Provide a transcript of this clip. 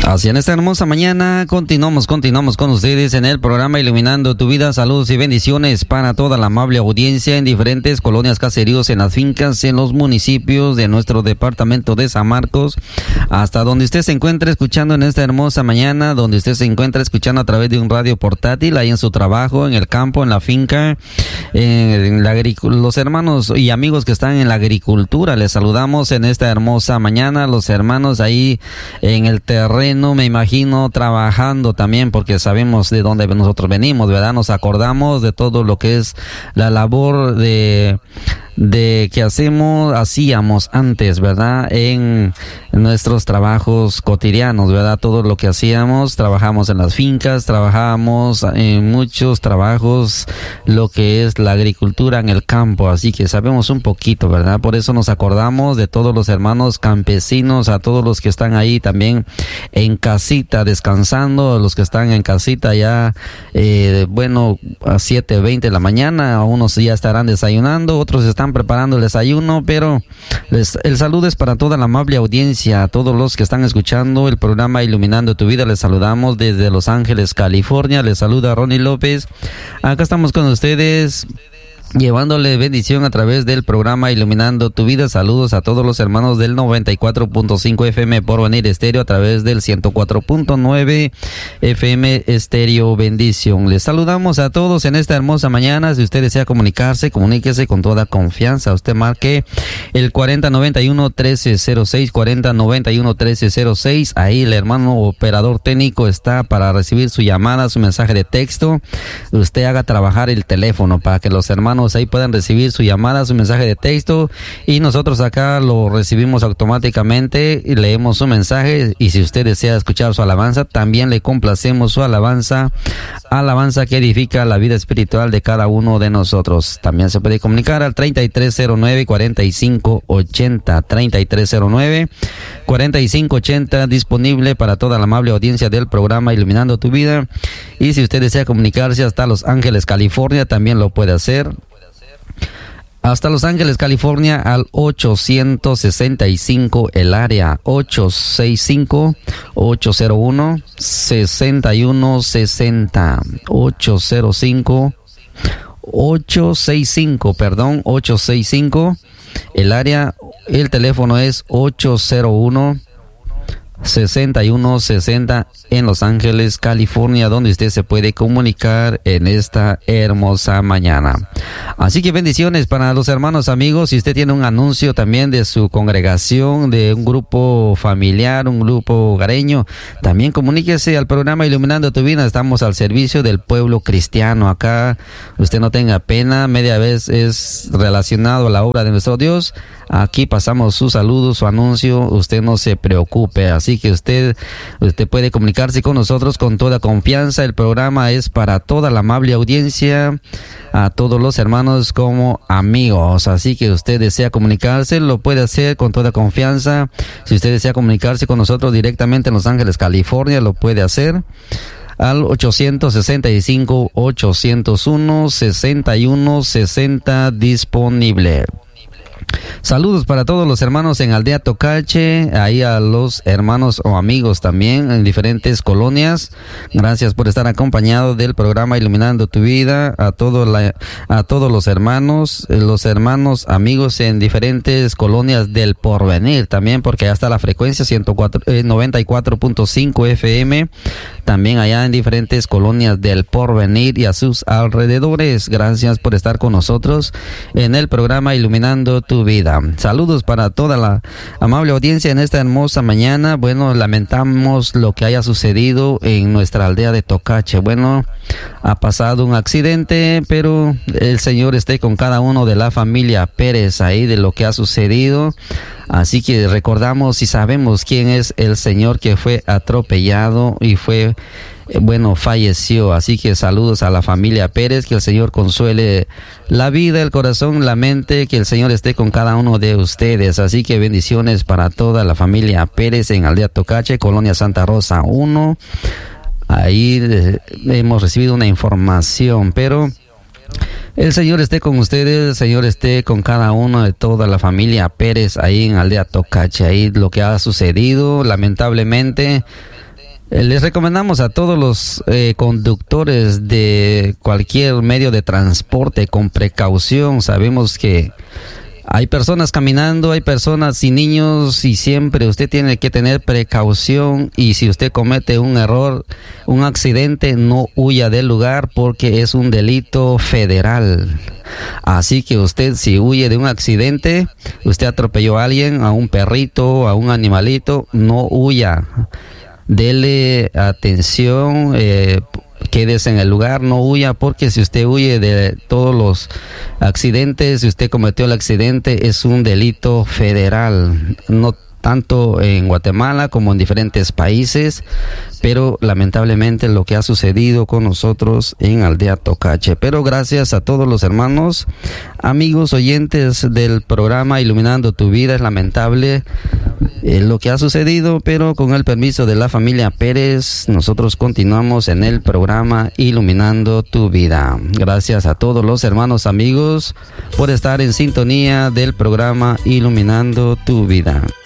Así en esta hermosa mañana continuamos con ustedes en el programa Iluminando tu Vida. Saludos y bendiciones para toda la amable audiencia en diferentes colonias, caseríos, en las fincas, en los municipios de nuestro departamento de San Marcos, hasta donde usted se encuentre escuchando en esta hermosa mañana, donde usted se encuentra escuchando a través de un radio portátil, ahí en su trabajo, en el campo, en la finca, los hermanos y amigos que están en la agricultura. Les saludamos en esta hermosa mañana, los hermanos ahí en el terreno, me imagino, trabajando también, porque sabemos de dónde nosotros venimos, ¿verdad? Nos acordamos de todo lo que es la labor de que hacíamos antes, ¿verdad? En nuestros trabajos cotidianos, ¿verdad? Todo lo que hacíamos, trabajamos en las fincas, trabajábamos en muchos trabajos, lo que es la agricultura en el campo, así que sabemos un poquito, ¿verdad? Por eso nos acordamos de todos los hermanos campesinos, a todos los que están ahí también en casita descansando, los que están en casita ya, a 7:20 de la mañana, unos ya estarán desayunando, otros están preparando el desayuno, pero el saludo es para toda la amable audiencia, a todos los que están escuchando el programa Iluminando tu Vida. Les saludamos desde Los Ángeles, California. Les saluda Ronnie López. Acá estamos con ustedes, llevándole bendición a través del programa Iluminando tu Vida. Saludos a todos los hermanos del 94.5 FM Porvenir Estéreo, a través del 104.9 FM Estéreo Bendición. Les saludamos a todos en esta hermosa mañana. Si usted desea comunicarse, comuníquese con toda confianza. Usted marque el 4091-1306, 4091-1306. Ahí el hermano operador técnico está para recibir su llamada, su mensaje de texto. Usted haga trabajar el teléfono para que los hermanos ahí puedan recibir su llamada, su mensaje de texto, y nosotros acá lo recibimos automáticamente y leemos su mensaje. Y si usted desea escuchar su alabanza, también le complacemos su alabanza que edifica la vida espiritual de cada uno de nosotros. También se puede comunicar al 3309-4580, 3309-4580, disponible para toda la amable audiencia del programa Iluminando tu Vida. Y si usted desea comunicarse hasta Los Ángeles, California, también lo puede hacer. Hasta Los Ángeles, California, al 865, el área 865-801-6160, 865, el área, el teléfono es 801-6160 en Los Ángeles, California, donde usted se puede comunicar en esta hermosa mañana. Así que bendiciones para los hermanos amigos. Si usted tiene un anuncio también de su congregación, de un grupo familiar, un grupo hogareño, también comuníquese al programa Iluminando tu Vida. Estamos al servicio del pueblo cristiano. Acá usted no tenga pena, media vez es relacionado a la obra de nuestro Dios. Aquí pasamos su saludo, su anuncio, usted no se preocupe. Así que usted puede comunicarse con nosotros con toda confianza. El programa es para toda la amable audiencia, a todos los hermanos como amigos. Así que usted desea comunicarse, lo puede hacer con toda confianza. Si usted desea comunicarse con nosotros directamente en Los Ángeles, California, lo puede hacer al 865-801-6160, disponible. Saludos para todos los hermanos en Aldea Tocache, ahí a los hermanos o amigos también en diferentes colonias. Gracias por estar acompañado del programa Iluminando tu Vida, a todos los hermanos amigos en diferentes colonias del Porvenir también, porque allá está la frecuencia 94.5 FM, también allá en diferentes colonias del Porvenir y a sus alrededores. Gracias por estar con nosotros en el programa Iluminando tu Vida. Saludos para toda la amable audiencia en esta hermosa mañana. Bueno, lamentamos lo que haya sucedido en nuestra aldea de Tocache. Bueno, ha pasado un accidente, pero el Señor esté con cada uno de la familia Pérez ahí de lo que ha sucedido. Así que recordamos y sabemos quién es el señor que fue atropellado y falleció. Así que saludos a la familia Pérez, que el Señor consuele la vida, el corazón, la mente, que el Señor esté con cada uno de ustedes. Así que bendiciones para toda la familia Pérez en Aldea Tocache, Colonia Santa Rosa 1. Ahí hemos recibido una información, pero el Señor esté con ustedes, el Señor esté con cada uno de toda la familia Pérez ahí en Aldea Tocache. Ahí lo que ha sucedido, lamentablemente, Les recomendamos a todos los conductores de cualquier medio de transporte con precaución. Sabemos que hay personas caminando, hay personas y niños, y siempre usted tiene que tener precaución, y si usted comete un error, un accidente, no huya del lugar porque es un delito federal. Así que usted, si huye de un accidente, usted atropelló a alguien, a un perrito, a un animalito, no huya. Dele atención, quédese en el lugar, no huya, porque si usted huye de todos los accidentes, si usted cometió el accidente, es un delito federal, no tanto en Guatemala como en diferentes países, pero lamentablemente lo que ha sucedido con nosotros en Aldea Tocache. Pero gracias a todos los hermanos, amigos, oyentes del programa Iluminando tu Vida. Es lamentable lo que ha sucedido, pero con el permiso de la familia Pérez, nosotros continuamos en el programa Iluminando tu Vida. Gracias a todos los hermanos, amigos, por estar en sintonía del programa Iluminando tu Vida.